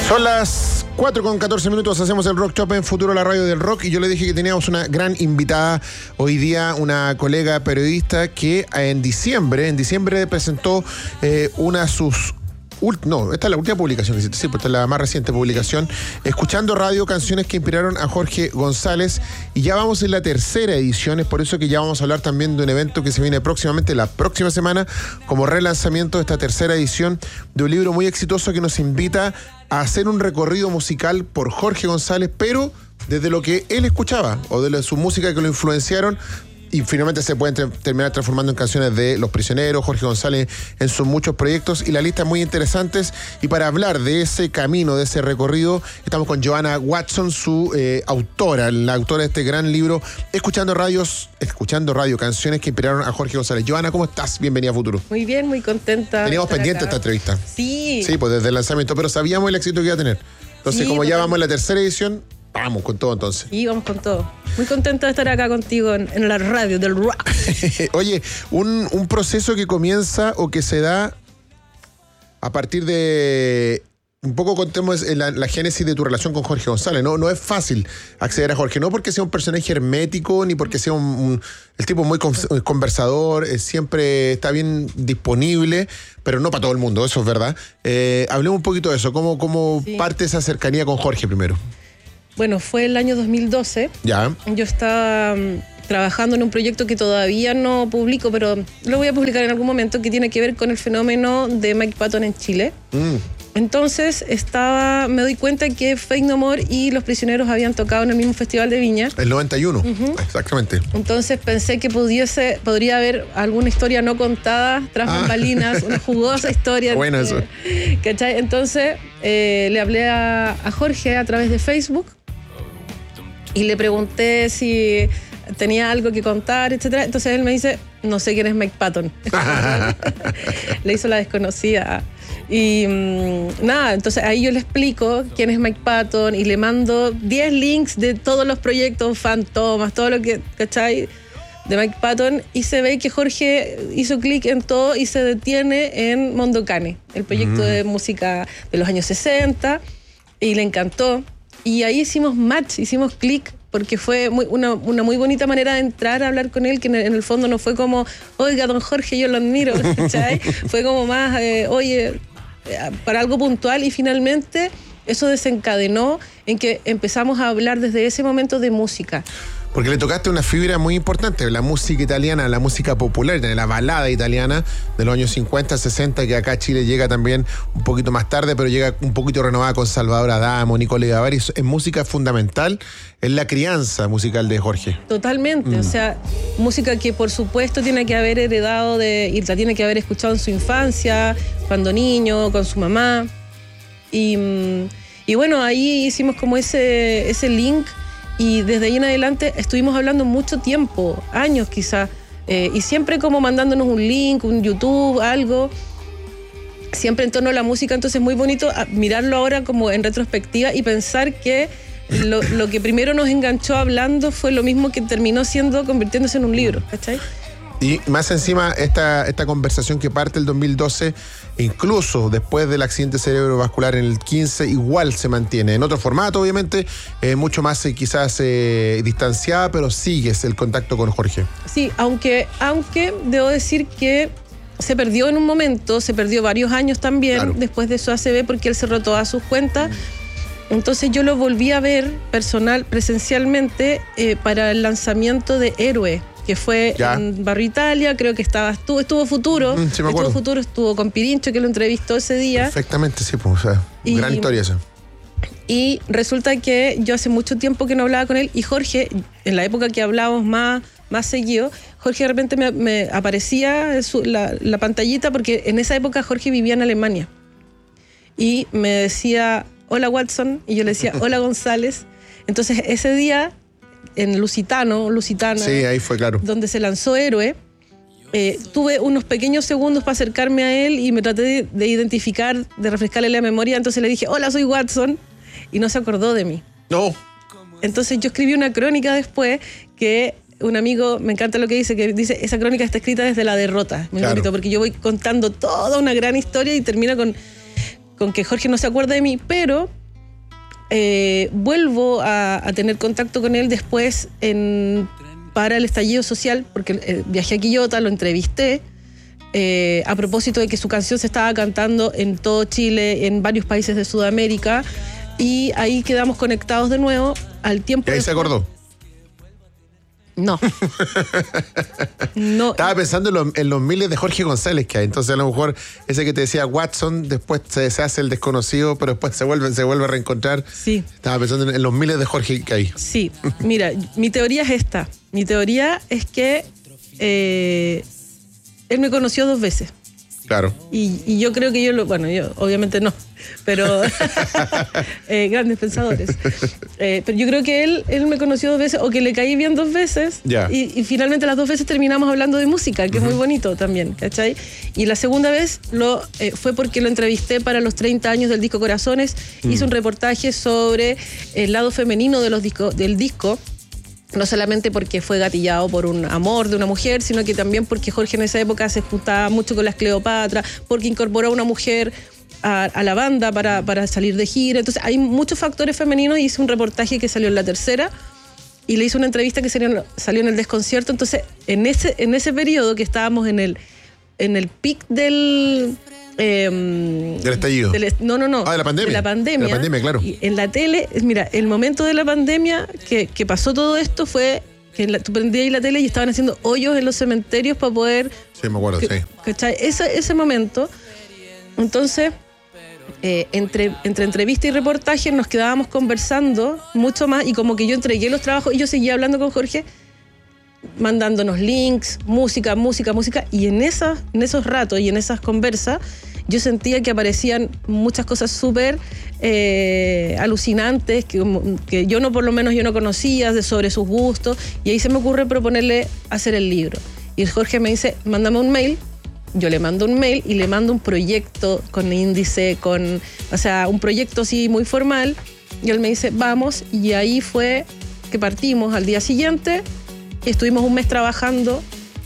Son las 4:14, hacemos el Rock Shop en Futuro, la radio del rock, y yo le dije que teníamos una gran invitada hoy día, una colega periodista que en diciembre presentó una de sus... No, esta es la última publicación que hiciste, sí, pues esta es la más reciente publicación. Escuchando Radio, canciones que inspiraron a Jorge González. Y ya vamos en la tercera edición, es por eso que ya vamos a hablar también de un evento que se viene próximamente, la próxima semana, como relanzamiento de esta tercera edición de un libro muy exitoso que nos invita a hacer un recorrido musical por Jorge González, pero desde lo que él escuchaba o de su música que lo influenciaron. Y finalmente se pueden terminar transformando en canciones de Los Prisioneros, Jorge González en sus muchos proyectos, y la lista es muy interesante. Y para hablar de ese camino, de ese recorrido, estamos con Johanna Watson, su autora, la autora de este gran libro, Escuchando Radio, canciones que inspiraron a Jorge González. Johanna, ¿cómo estás? Bienvenida a Futuro. Muy bien, muy contenta. Teníamos pendiente esta entrevista. Sí. Sí, pues desde el lanzamiento, pero sabíamos el éxito que iba a tener. Entonces, sí, como ya vamos en la tercera edición, vamos con todo entonces. Sí, vamos con todo. Muy contenta de estar acá contigo en la radio del rock. Oye, un proceso que comienza o que se da a partir de... Un poco contemos la génesis de tu relación con Jorge González. No es fácil acceder a Jorge, no porque sea un personaje hermético, ni porque sea el tipo muy conversador, siempre está bien disponible, pero no para todo el mundo, eso es verdad. Hablemos un poquito de eso, cómo sí. Parte esa cercanía con Jorge primero. Bueno, fue el año 2012. Ya. Yo estaba trabajando en un proyecto que todavía no publico, pero lo voy a publicar en algún momento, que tiene que ver con el fenómeno de Mike Patton en Chile. Entonces me doy cuenta que Faith No More y Los Prisioneros habían tocado en el mismo Festival de Viña. El 91, exactamente. Entonces pensé que podría haber alguna historia no contada tras bambalinas, una jugosa historia. Bueno, eso. ¿Cachai? Entonces le hablé a Jorge a través de Facebook y le pregunté si tenía algo que contar, etcétera. Entonces él me dice, no sé quién es Mike Patton. Le hizo la desconocida. Y nada, entonces ahí yo le explico quién es Mike Patton y le mando 10 links de todos los proyectos, Fantomas, todo lo que, ¿cachai? De Mike Patton, y se ve que Jorge hizo clic en todo y se detiene en Mondocane, el proyecto de música de los años 60, y le encantó. Y ahí hicimos match, hicimos clic, porque fue una muy bonita manera de entrar a hablar con él, que en el fondo no fue como, oiga, don Jorge, yo lo admiro, ¿cachai? Fue como más, oye, para algo puntual, y finalmente eso desencadenó en que empezamos a hablar desde ese momento de música. Porque le tocaste una fibra muy importante, la música italiana, la música popular, la balada italiana de los años 50, 60, que acá a Chile llega también un poquito más tarde, pero llega un poquito renovada con Salvador Adamo, Nicole Gavari. Es música fundamental en la crianza musical de Jorge. Totalmente, o sea, música que por supuesto tiene que haber heredado y la tiene que haber escuchado en su infancia, cuando niño, con su mamá. Y bueno, ahí hicimos como ese link. Y desde ahí en adelante estuvimos hablando mucho tiempo, años quizás, y siempre como mandándonos un link, un YouTube, algo, siempre en torno a la música. Entonces es muy bonito mirarlo ahora como en retrospectiva y pensar que lo que primero nos enganchó hablando fue lo mismo que terminó convirtiéndose en un libro, ¿cachai? Y más encima, esta conversación que parte el 2012, incluso después del accidente cerebrovascular en el 15, igual se mantiene. En otro formato, obviamente, mucho más quizás distanciada, pero sigues el contacto con Jorge. Sí, aunque debo decir que se perdió en un momento, se perdió varios años también, claro, después de su ACV, porque él cerró todas sus cuentas. Entonces yo lo volví a ver presencialmente para el lanzamiento de Héroe, que fue en Barrio Italia, creo que estuvo Futuro, sí, me acuerdo. Estuvo con Pirincho, que lo entrevistó ese día. Perfectamente, sí, pues, o sea, gran historia esa. Y resulta que yo hace mucho tiempo que no hablaba con él, y Jorge, en la época que hablábamos más seguido, Jorge de repente me aparecía la pantallita, porque en esa época Jorge vivía en Alemania. Y me decía, hola Watson, y yo le decía, hola González. Entonces ese día, en Lusitana, sí, ahí fue, claro, donde se lanzó Héroe, tuve unos pequeños segundos para acercarme a él y me traté de identificar, de refrescarle la memoria. Entonces le dije, hola, soy Watson, y no se acordó de mí. No. Entonces yo escribí una crónica después que un amigo, me encanta lo que dice, esa crónica está escrita desde la derrota. Muy bonito, porque yo voy contando toda una gran historia y termina con que Jorge no se acuerda de mí, pero vuelvo a tener contacto con él después para el estallido social, porque viajé a Quillota, lo entrevisté, a propósito de que su canción se estaba cantando en todo Chile, en varios países de Sudamérica, y ahí quedamos conectados de nuevo al tiempo. ¿Y ahí se acordó? No. No. Estaba pensando en los miles de Jorge González que hay. Entonces, a lo mejor ese que te decía Watson, después se hace el desconocido, pero después se vuelve a reencontrar. Sí. Estaba pensando en los miles de Jorge que hay. Sí. Mira, mi teoría es esta. Mi teoría es que él me conoció 2 veces. Claro. Y yo creo que yo obviamente no, pero grandes pensadores. Pero yo creo que él me conoció 2 veces, o que le caí bien 2 veces, yeah. y finalmente las 2 veces terminamos hablando de música, que es muy bonito también, ¿cachai? Y la segunda vez fue porque lo entrevisté para los 30 años del disco Corazones. Hice un reportaje sobre el lado femenino del disco. No solamente porque fue gatillado por un amor de una mujer, sino que también porque Jorge en esa época se juntaba mucho con las Cleopatra, porque incorporó a una mujer a la banda para salir de gira. Entonces hay muchos factores femeninos, y hice un reportaje que salió en La Tercera y le hice una entrevista que salió en El Desconcierto. Entonces en ese periodo que estábamos en el pic del estallido. No. De la pandemia. De la pandemia. De la pandemia, claro. Y en la tele, mira, el momento de la pandemia que pasó todo esto fue que tú prendías ahí la tele y estaban haciendo hoyos en los cementerios para poder... Sí, me acuerdo, sí. ¿Cachai? Ese momento. Entonces, entre entrevista y reportaje nos quedábamos conversando mucho más, y como que yo entregué los trabajos y yo seguía hablando con Jorge, mandándonos links, música, y en esos ratos y en esas conversas yo sentía que aparecían muchas cosas súper alucinantes que yo por lo menos yo no conocía sobre sus gustos, y ahí se me ocurre proponerle hacer el libro. Y Jorge me dice, mándame un mail. Yo le mando un mail y le mando un proyecto con índice, un proyecto así muy formal, y él me dice, vamos, y ahí fue que partimos al día siguiente. Estuvimos un mes trabajando,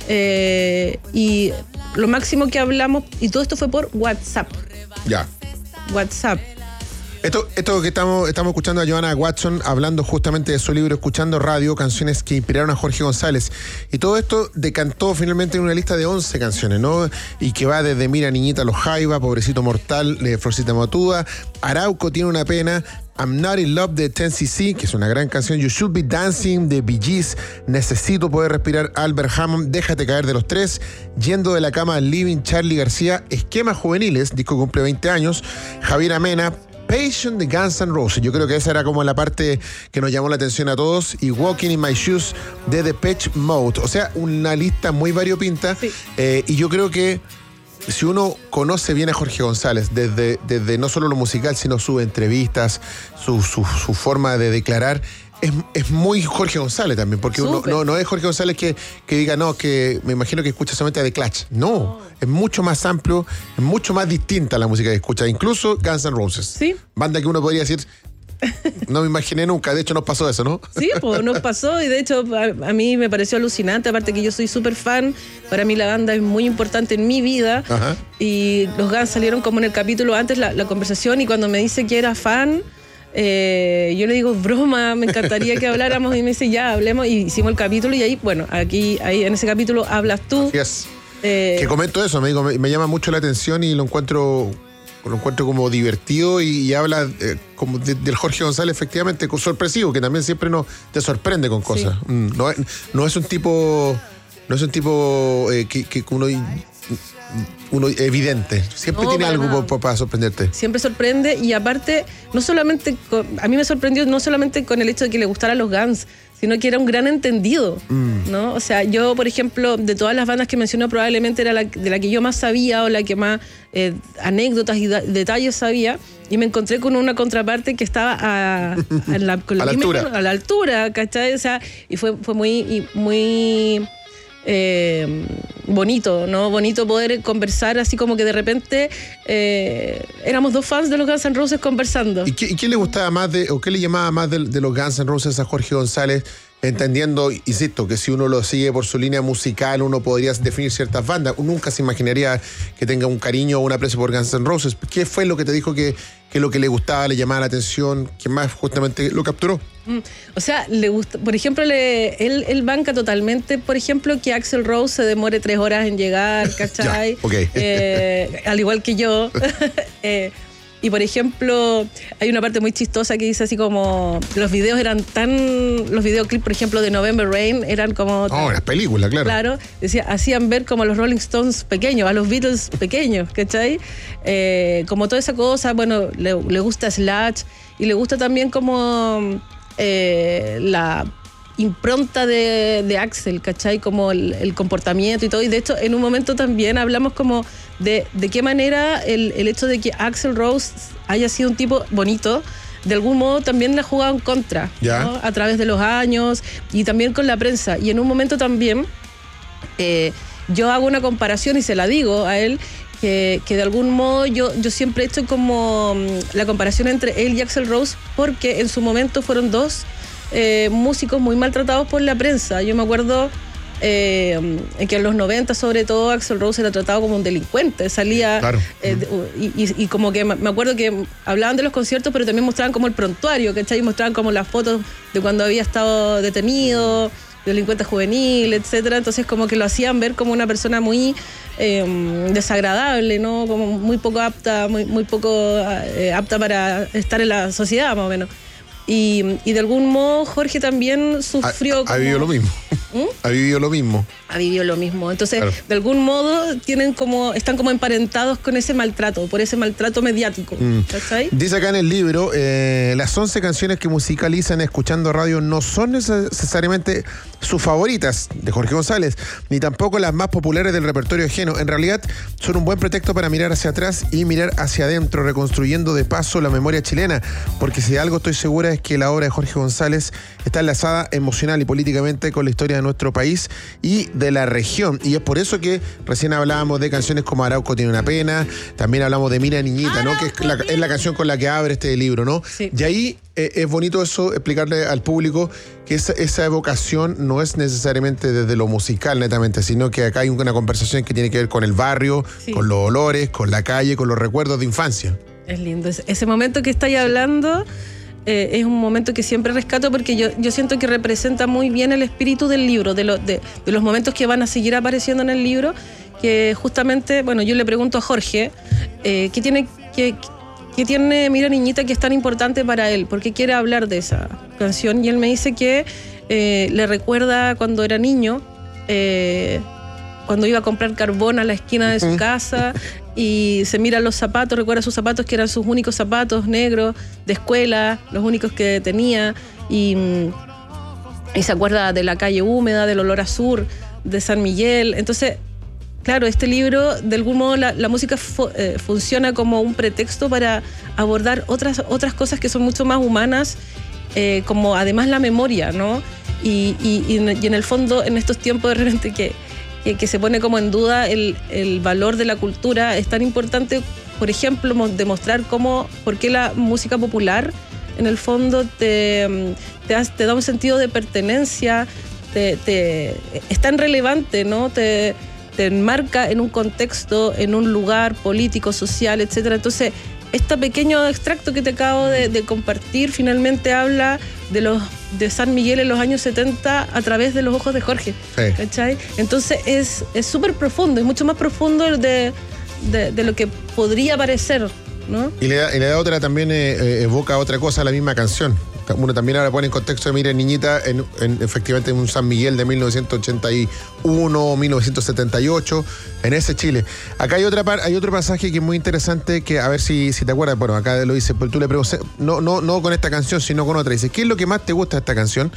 y lo máximo que hablamos, y todo esto fue por WhatsApp. Ya. WhatsApp. Esto que estamos escuchando a Johanna Watson hablando justamente de su libro Escuchando Radio, canciones que inspiraron a Jorge González. Y todo esto decantó finalmente en una lista de 11 canciones, ¿no? Y que va desde Mira Niñita, Los Jaiba, Pobrecito Mortal, Florcita Motúa, Arauco Tiene una Pena, I'm Not in Love de 10cc, que es una gran canción, You Should Be Dancing de Bee Gees, Necesito Poder Respirar, Albert Hammond, Déjate Caer de Los Tres, Yendo de la Cama, Living, Charly García, Esquemas Juveniles, disco que cumple 20 años, Javier Amena, Passion de Guns N' Roses. Yo creo que esa era como la parte que nos llamó la atención a todos. Y Walking in My Shoes de Depeche Mode. O sea, una lista muy variopinta. Sí. Y yo creo que si uno conoce bien a Jorge González, desde no solo lo musical, sino sus entrevistas, su forma de declarar, es muy Jorge González también, porque uno no es Jorge González que diga, no, que me imagino que escucha solamente a The Clash. No, es mucho más amplio, es mucho más distinta la música que escucha, incluso Guns N' Roses. Sí. Banda que uno podría decir, no me imaginé nunca, de hecho nos pasó eso, ¿no? Sí, pues nos pasó, y de hecho a mí me pareció alucinante, aparte que yo soy súper fan, para mí la banda es muy importante en mi vida. Ajá. Y los Guns salieron como en el capítulo antes, la conversación, y cuando me dice que era fan, yo le digo, broma, me encantaría que habláramos, y me dice, ya, hablemos, y hicimos el capítulo, y ahí, bueno, ahí en ese capítulo hablas tú. Yes. Que comento eso, me llama mucho la atención y lo encuentro como divertido, y habla como del Jorge González, efectivamente, sorpresivo, que también siempre te sorprende con cosas. Sí. No es un tipo que uno evidente. Siempre tiene algo para sorprenderte. Siempre sorprende, y aparte, a mí me sorprendió no solamente con el hecho de que le gustaran los Guns, sino que era un gran entendido, ¿no? O sea, yo, por ejemplo, de todas las bandas que mencionó, probablemente era de la que yo más sabía, o la que más anécdotas y detalles sabía, y me encontré con una contraparte que estaba a la altura, ¿cachai? O sea, y fue muy bonito, ¿no? Bonito poder conversar así, como que de repente éramos 2 fans de los Guns N' Roses conversando. ¿Y qué le gustaba más o qué le llamaba más de los Guns N' Roses a Jorge González? entendiendo, insisto, que si uno lo sigue por su línea musical, uno podría definir ciertas bandas. Uno nunca se imaginaría que tenga un cariño o un aprecio por Guns N' Roses. ¿Qué fue lo que te dijo que lo que le gustaba, le llamaba la atención, que más justamente lo capturó? O sea, le gusta, por ejemplo, él banca totalmente, por ejemplo, que Axl Rose se demore 3 horas en llegar, ¿cachai? Ya, ok. Al igual que yo. Y por ejemplo, hay una parte muy chistosa que dice así como los videoclips, por ejemplo, de November Rain eran como... las películas, claro. Claro, decía, hacían ver como a los Rolling Stones pequeños, a los Beatles pequeños, ¿cachai? Como toda esa cosa, bueno, le gusta Slash y le gusta también como la impronta de Axl, ¿cachai? Como el comportamiento y todo. Y de hecho, en un momento también hablamos como de qué manera el hecho de que Axl Rose haya sido un tipo bonito, de algún modo también le ha jugado en contra, ¿no? A través de los años y también con la prensa. Y en un momento también yo hago una comparación y se la digo a él, que de algún modo yo siempre he hecho como la comparación entre él y Axl Rose, porque en su momento fueron dos músicos muy maltratados por la prensa. Yo me acuerdo que en los 90 sobre todo Axl Rose era tratado como un delincuente, salía claro. Y como que me acuerdo que hablaban de los conciertos, pero también mostraban como el prontuario, ¿cachai? Mostraban como las fotos de cuando había estado detenido, delincuente juvenil, etcétera. Entonces como que lo hacían ver como una persona muy desagradable, ¿no? Como muy poco apta, muy poco apta para estar en la sociedad, más o menos. Y de algún modo Jorge también sufrió... Ha vivido lo mismo. Ha vivido lo mismo. Ha vivido lo mismo. Entonces, claro. De algún modo están como emparentados con ese maltrato, por ese maltrato mediático. ¿Cachai? Dice acá en el libro, las 11 canciones que musicalizan Escuchando Radio no son necesariamente sus favoritas de Jorge González, ni tampoco las más populares del repertorio ajeno. En realidad, son un buen pretexto para mirar hacia atrás y mirar hacia adentro, reconstruyendo de paso la memoria chilena, porque si algo estoy segura es que la obra de Jorge González está enlazada emocional y políticamente con la historia de nuestro país y de la región. Y es por eso que recién hablábamos de canciones como Arauco tiene una pena, también hablamos de Mira Niñita, ¿no? Que es la canción con la que abre este libro, ¿no? Sí. Y ahí es bonito eso, explicarle al público que esa evocación no es necesariamente desde lo musical netamente, sino que acá hay una conversación que tiene que ver con el barrio, sí, con los olores, con la calle, con los recuerdos de infancia. Es lindo. Ese momento que estáis hablando es un momento que siempre rescato porque yo siento que representa muy bien el espíritu del libro, de los momentos que van a seguir apareciendo en el libro, que justamente, bueno, yo le pregunto a Jorge, ¿qué tiene Mira Niñita que es tan importante para él? ¿Por qué quiere hablar de esa canción? Y él me dice que le recuerda cuando era niño, cuando iba a comprar carbón a la esquina de su casa y se mira los zapatos, recuerda sus zapatos que eran sus únicos zapatos negros de escuela, los únicos que tenía, y se acuerda de la calle húmeda, del olor a sur, de San Miguel. Entonces, claro, este libro, de algún modo, la música funciona como un pretexto para abordar otras cosas que son mucho más humanas, como además la memoria, ¿no? Y en el fondo, en estos tiempos de repente que se pone como en duda el valor de la cultura, es tan importante, por ejemplo, demostrar por qué la música popular, en el fondo, te da un sentido de pertenencia, es tan relevante, ¿no? Te enmarca en un contexto, en un lugar político, social, etcétera. Entonces, este pequeño extracto que te acabo de compartir finalmente habla de San Miguel en los años 70 a través de los ojos de Jorge. Sí. ¿Cachai? Entonces es súper profundo, es mucho más profundo de lo que podría parecer, ¿no? Y le da otra, también evoca otra cosa a la misma canción. Uno también ahora pone en contexto de Mira Niñita efectivamente en un San Miguel de 1981, 1978, en ese Chile. Acá hay otro pasaje que es muy interesante, que a ver si te acuerdas. Bueno, acá lo dice, pero tú le preguntas, no con esta canción, sino con otra. Dice, ¿qué es lo que más te gusta de esta canción?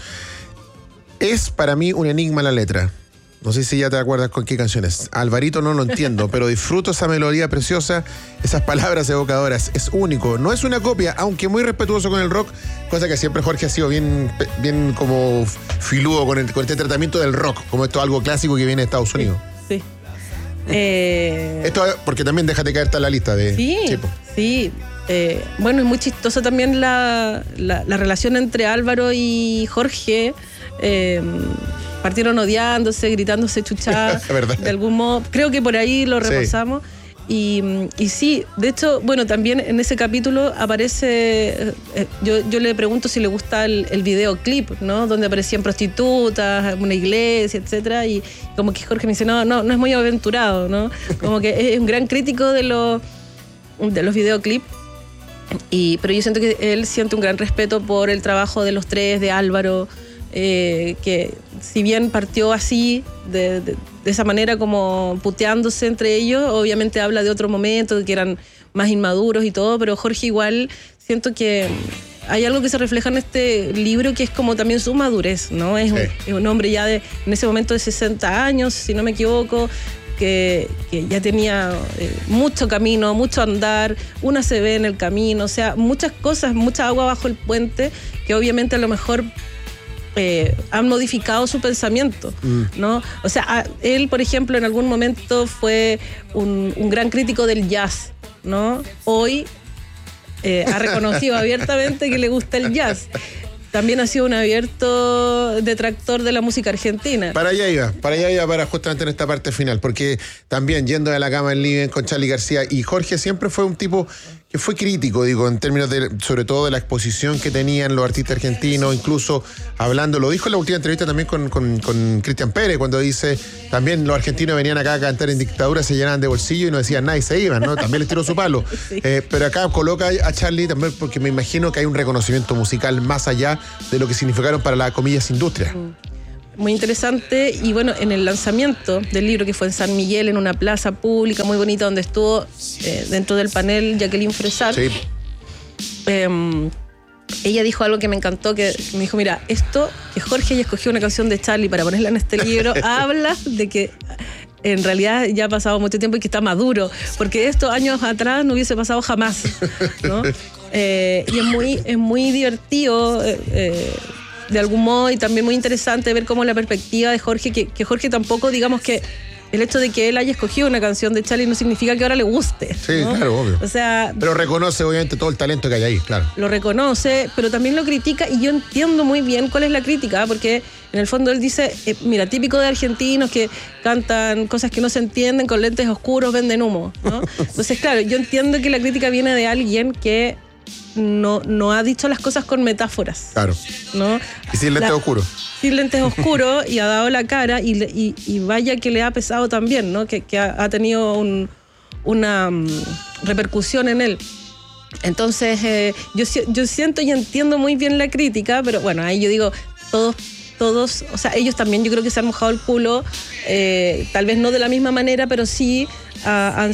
Es para mí un enigma la letra. No sé si ya te acuerdas con qué canción es. Alvarito no lo entiendo, pero disfruto esa melodía preciosa, esas palabras evocadoras. Es único, no es una copia, aunque muy respetuoso con el rock, cosa que siempre Jorge ha sido bien como filudo con este tratamiento del rock, como esto es algo clásico que viene de Estados Unidos. Sí. Esto porque también déjate caer está en la lista de... Sí. Bueno, es muy chistoso también la relación entre Álvaro y Jorge. partieron odiándose, gritándose chuchadas, de algún modo. Creo que por ahí lo repasamos. Y sí, de hecho, bueno, también en ese capítulo aparece, yo le pregunto si le gusta el videoclip, ¿no? Donde aparecían prostitutas, una iglesia, etcétera, y como que Jorge me dice, no es muy aventurado, ¿no? Como que es un gran crítico de los videoclips. Pero yo siento que él siente un gran respeto por el trabajo de los tres, de Álvaro, que si bien partió así, de esa manera como puteándose entre ellos, obviamente habla de otro momento, de que eran más inmaduros y todo, pero Jorge igual siento que hay algo que se refleja en este libro que es como también su madurez, ¿no? Es un hombre ya en ese momento de 60 años, si no me equivoco, que ya tenía mucho camino, mucho andar, una se ve en el camino, o sea, muchas cosas, mucha agua bajo el puente, que obviamente a lo mejor han modificado su pensamiento, ¿no? O sea, él, por ejemplo, en algún momento fue un gran crítico del jazz, ¿no? Hoy ha reconocido abiertamente que le gusta el jazz. También ha sido un abierto detractor de la música argentina. Para allá iba para justamente en esta parte final, porque también yendo de la cama en living con Charly García, y Jorge siempre fue un tipo que fue crítico, digo, en términos de, sobre todo de la exposición que tenían los artistas argentinos, incluso hablando, lo dijo en la última entrevista también con Cristian Pérez, cuando dice, también los argentinos venían acá a cantar en dictadura, se llenaban de bolsillo y no decían nada y se iban, ¿no? También les tiró su palo. Sí. Pero acá coloca a Charly también porque me imagino que hay un reconocimiento musical más allá de lo que significaron para la, comillas, industria. Muy interesante. Y bueno, en el lanzamiento del libro, que fue en San Miguel, en una plaza pública muy bonita, donde estuvo dentro del panel Jacqueline Fresal, sí. Ella dijo algo que me encantó, que me dijo, mira, esto que Jorge haya escogido una canción de Charly para ponerla en este libro habla de que en realidad ya ha pasado mucho tiempo y que está maduro, porque esto años atrás no hubiese pasado jamás, ¿no? Y es muy divertido de algún modo, y también muy interesante ver cómo la perspectiva de Jorge, que Jorge tampoco, digamos que el hecho de que él haya escogido una canción de Charly no significa que ahora le guste, sí, ¿no? Claro, obvio. O sea, pero reconoce obviamente todo el talento que hay ahí, claro. Lo reconoce, pero también lo critica, y yo entiendo muy bien cuál es la crítica, porque en el fondo él dice, mira, típico de argentinos que cantan cosas que no se entienden, con lentes oscuros, venden humo, ¿no? Entonces, claro, yo entiendo que la crítica viene de alguien que no ha dicho las cosas con metáforas. Claro. ¿No? Y sin lentes oscuros. Sin lentes oscuros, y ha dado la cara, y vaya que le ha pesado también, ¿no? Que ha tenido una repercusión en él. Entonces, yo siento y entiendo muy bien la crítica, pero bueno, ahí yo digo, todos, o sea, ellos también yo creo que se han mojado el culo, tal vez no de la misma manera, pero sí han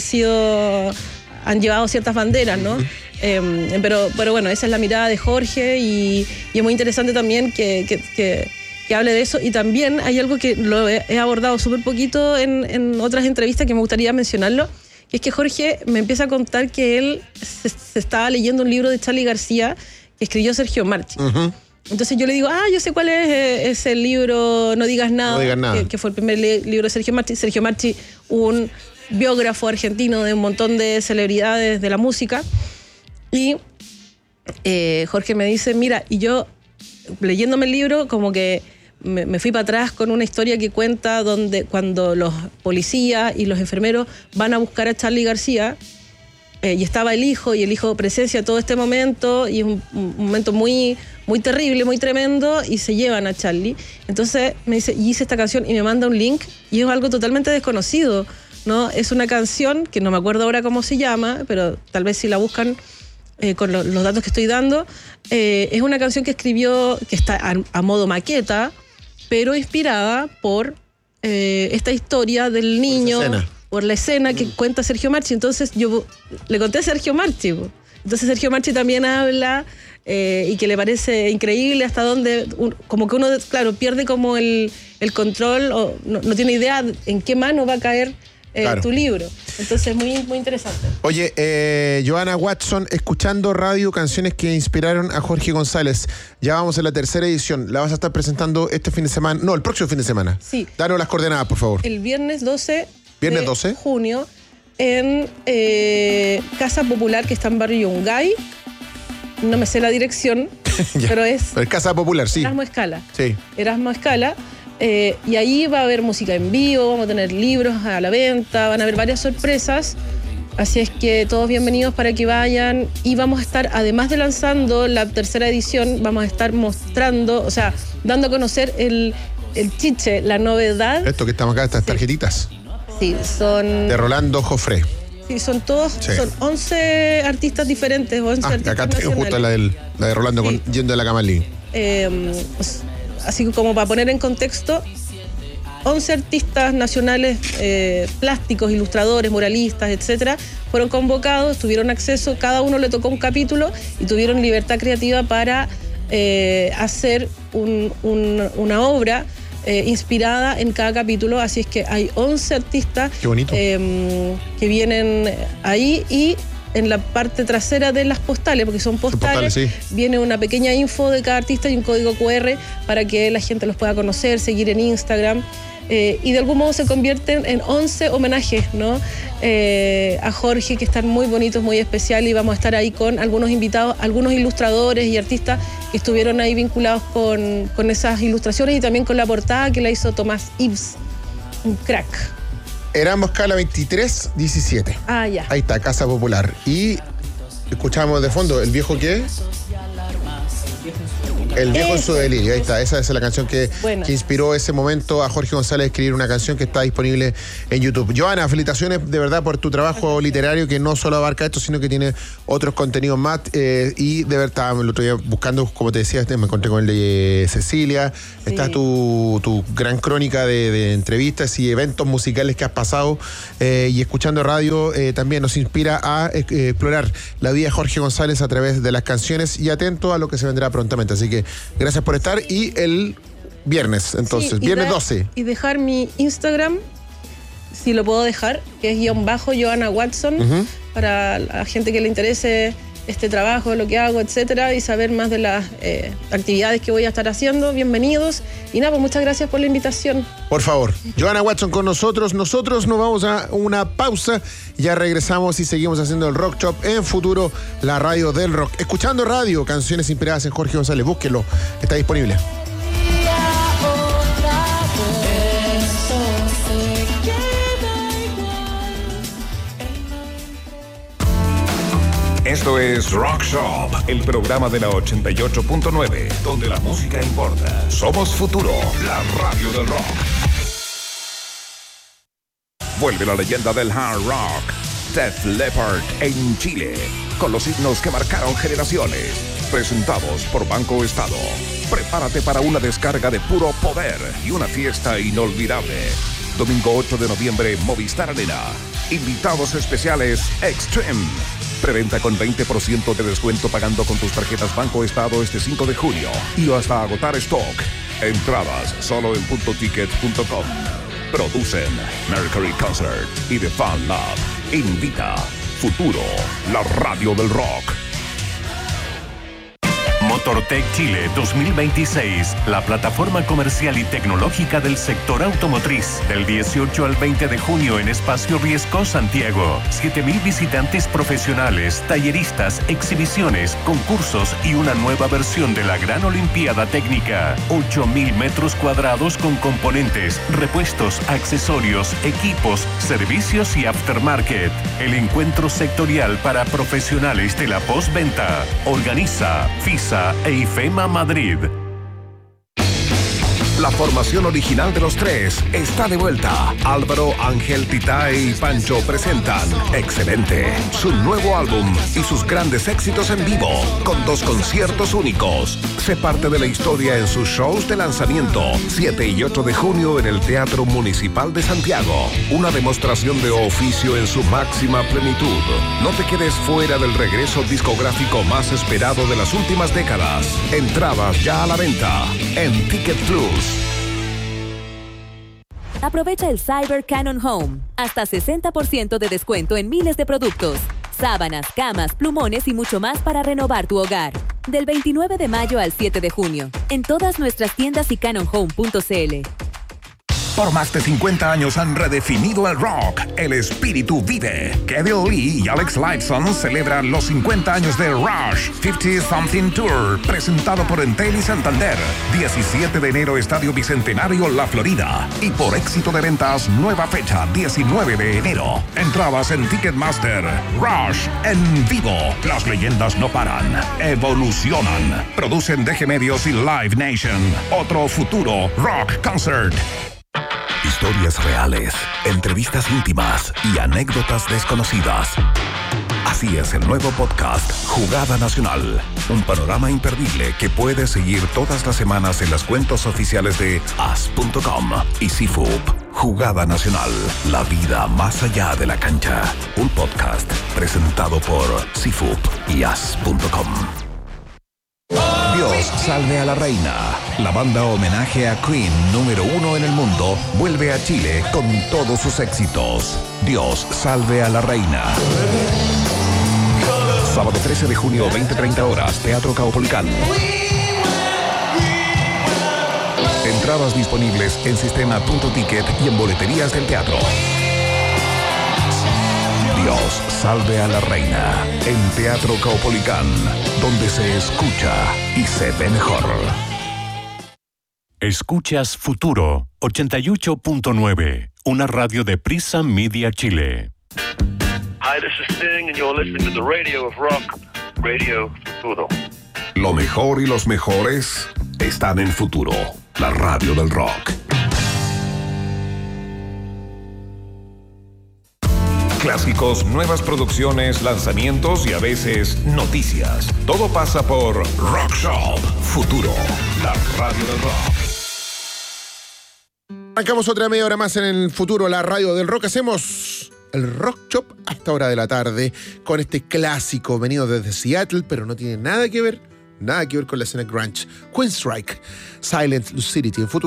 llevado ciertas banderas, ¿no? Pero bueno, esa es la mirada de Jorge, y es muy interesante también que hable de eso. Y también hay algo que lo he abordado súper poquito en otras entrevistas, que me gustaría mencionarlo, que es que Jorge me empieza a contar que él se estaba leyendo un libro de Charly García que escribió Sergio Marchi. Uh-huh. Entonces yo le digo, yo sé cuál es ese libro, No digas nada, que fue el primer libro de Sergio Marchi. Sergio Marchi, un biógrafo argentino de un montón de celebridades de la música. Y Jorge me dice, mira, y yo leyéndome el libro como que me fui para atrás con una historia que cuenta cuando los policías y los enfermeros van a buscar a Charly García, y estaba el hijo, y el hijo presencia todo este momento, y es un momento muy, muy terrible, muy tremendo, y se llevan a Charly. Entonces me dice, y hice esta canción, y me manda un link, y es algo totalmente desconocido, ¿no? Es una canción que no me acuerdo ahora cómo se llama, pero tal vez si la buscan con los datos que estoy dando, es una canción que escribió, que está a modo maqueta, pero inspirada por esta historia del niño, por la escena que cuenta Sergio Marchi. Entonces yo le conté a Sergio Marchi. Entonces Sergio Marchi también habla, y que le parece increíble hasta dónde, como que uno, claro, pierde como el control, o no tiene idea en qué mano va a caer claro. Tu libro. Entonces, muy, muy interesante. Oye, Johanna Watson, escuchando radio, canciones que inspiraron a Jorge González. Ya vamos en la tercera edición. ¿La vas a estar presentando este fin de semana? No, el próximo fin de semana. Sí. Danos las coordenadas, por favor. El viernes 12 ¿Viernes 12? Junio, en Casa Popular, que está en Barrio Yungay. No me sé la dirección, pero es Casa Popular, sí. Erasmo Escala. Sí. Erasmo Escala. Y ahí va a haber música en vivo, vamos a tener libros a la venta, van a haber varias sorpresas. Así es que todos bienvenidos para que vayan. Y vamos a estar, además de lanzando la 3ª edición, vamos a estar mostrando, o sea, dando a conocer el chiche, la novedad. Esto que estamos acá, estas tarjetitas. Sí, son... De Rolando Jofré. Sí, son todos, Sí. son 11 artistas diferentes, 11 artistas acá tengo justo la de Rolando Sí. yendo de la Camalí. Así como para poner en contexto, 11 artistas nacionales, plásticos, ilustradores, muralistas, etcétera, fueron convocados, tuvieron acceso, cada uno le tocó un capítulo y tuvieron libertad creativa para hacer una obra inspirada en cada capítulo. Así es que hay 11 artistas Qué bonito. que vienen ahí, y en la parte trasera de las postales, porque son postales, sí. viene una pequeña info de cada artista y un código QR para que la gente los pueda conocer, seguir en Instagram. Y de algún modo se convierten en 11 homenajes, ¿no? A Jorge, que están muy bonitos, muy especiales, y vamos a estar ahí con algunos invitados, algunos ilustradores y artistas que estuvieron ahí vinculados con esas ilustraciones, y también con la portada que la hizo Tomás Ives, un crack. Erasmo Escala 2317. Ah, ya. Ahí está, Casa Popular. Y escuchamos de fondo, ¿el viejo qué? El viejo en su delirio, ahí está. Esa es la canción que inspiró ese momento a Jorge González a escribir una canción que está disponible en YouTube. Johanna, felicitaciones de verdad por tu trabajo literario, que no solo abarca esto, sino que tiene otros contenidos más. Y de verdad, el otro día buscando, como te decía, me encontré con el de Cecilia. Sí. Está tu gran crónica de entrevistas y eventos musicales que has pasado. Y escuchando radio también nos inspira a explorar la vida de Jorge González a través de las canciones, y atento a lo que se vendrá prontamente. Así que gracias por estar, y el viernes, entonces, sí, viernes 12. Y dejar mi Instagram, si lo puedo dejar, que es _Johanna Watson, para la gente que le interese este trabajo, lo que hago, etcétera, y saber más de las actividades que voy a estar haciendo. Bienvenidos. Y nada, pues muchas gracias por la invitación. Por favor, Johanna Watson con nosotros. Nosotros nos vamos a una pausa. Ya regresamos y seguimos haciendo el Rock Shop en Futuro, la radio del rock. Escuchando radio, canciones inspiradas en Jorge González. Búsquelo, está disponible. Esto es Rock Shop, el programa de la 88.9, donde la música importa. Somos Futuro, la radio del rock. Vuelve la leyenda del hard rock, Def Leppard en Chile, con los himnos que marcaron generaciones. Presentados por Banco Estado. Prepárate para una descarga de puro poder y una fiesta inolvidable. Domingo 8 de noviembre, Movistar Arena. Invitados especiales Extreme. Preventa con 20% de descuento pagando con tus tarjetas Banco Estado este 5 de junio y hasta agotar stock. Entradas solo en puntoticket.com. Producen Mercury Concert y The Fan Lab. Invita Futuro, la radio del rock. Motortech Chile 2026, la plataforma comercial y tecnológica del sector automotriz. Del 18 al 20 de junio en Espacio Riesco, Santiago. 7,000 visitantes profesionales, talleristas, exhibiciones, concursos y una nueva versión de la Gran Olimpiada Técnica. 8,000 metros cuadrados con componentes, repuestos, accesorios, equipos, servicios y aftermarket. El encuentro sectorial para profesionales de la postventa. Organiza FISA e IFEMA Madrid. La formación original de los tres está de vuelta. Álvaro, Ángel, Tita y Pancho presentan Excelente, su nuevo álbum y sus grandes éxitos en vivo, con 2 conciertos únicos. Sé parte de la historia en sus shows de lanzamiento, 7 y 8 de junio en el Teatro Municipal de Santiago. Una demostración de oficio en su máxima plenitud. No te quedes fuera del regreso discográfico más esperado de las últimas décadas. Entradas ya a la venta en Ticket Plus. Aprovecha el Cyber Canon Home. Hasta 60% de descuento en miles de productos. Sábanas, camas, plumones y mucho más para renovar tu hogar. Del 29 de mayo al 7 de junio. En todas nuestras tiendas y canonhome.cl. Por más de 50 años han redefinido el rock. El espíritu vive. Geddy Lee y Alex Lifeson celebran los 50 años de Rush 50 Something Tour, presentado por Entel y Santander. 17 de enero, Estadio Bicentenario, La Florida. Y por éxito de ventas, nueva fecha, 19 de enero. Entradas en Ticketmaster. Rush en vivo. Las leyendas no paran. Evolucionan. Producen DG Medios y Live Nation. Otro futuro rock concert. Historias reales, entrevistas íntimas y anécdotas desconocidas. Así es el nuevo podcast Jugada Nacional. Un panorama imperdible que puedes seguir todas las semanas en las cuentas oficiales de as.com y CIFUP. Jugada Nacional, la vida más allá de la cancha. Un podcast presentado por CIFUP y as.com. Dios salve a la reina. La banda homenaje a Queen número 1 en el mundo vuelve a Chile con todos sus éxitos. Dios salve a la reina. Sábado 13 de junio, 20:30 horas, Teatro Caupolicán. Entradas disponibles en sistema.ticket y en boleterías del teatro. Dios salve a la reina en Teatro Caupolicán, donde se escucha y se ve mejor. Escuchas Futuro 88.9, una radio de Prisa Media Chile. Hi, this is Sting, and you're listening to the radio of rock, Radio Futuro. Lo mejor y los mejores están en Futuro, la radio del rock. Clásicos, nuevas producciones, lanzamientos y a veces noticias. Todo pasa por Rock Shop Futuro, la radio del rock. Arrancamos otra media hora más en el Futuro, la radio del rock. Hacemos el Rock Shop a esta hora de la tarde con este clásico venido desde Seattle, pero no tiene nada que ver con la escena grunge. Queenstrike, Silent Lucidity en Futuro.